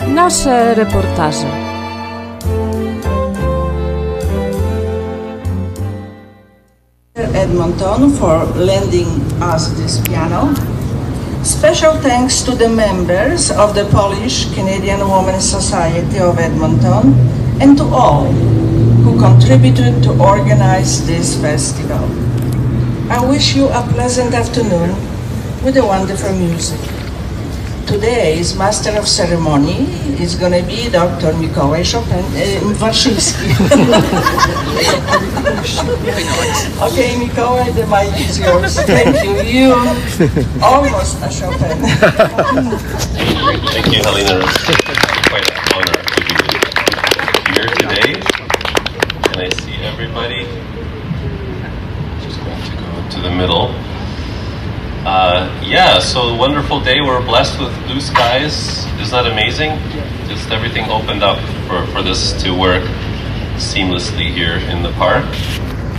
Nasze reportaże. Edmonton for lending us this piano. Special thanks to the members of the Polish-Canadian Women's Society of Edmonton and to all who contributed to organize this festival. I wish you a pleasant afternoon with the wonderful music. Today's Master of Ceremony is going to be Dr. Mikołaj Warszyński. Okay, Mikołaj, the mic is yours. Thank you. You almost a Chopin. Thank you, Helena. It's quite an honor to be here today. Can I see everybody? Just going to go to the middle. Yeah, so wonderful day. We're blessed with blue skies. Isn't that amazing? Just everything opened up for this to work seamlessly here in the park.